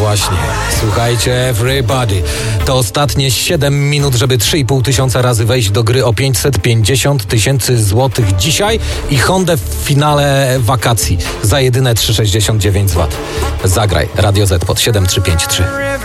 właśnie. Słuchajcie, everybody. To ostatnie 7 minut, żeby 3,5 tysiąca razy wejść do gry o 550 000 złotych dzisiaj i Hondę w finale wakacji za jedyne 3,69 zł. Zagraj. Radio Z pod 7353.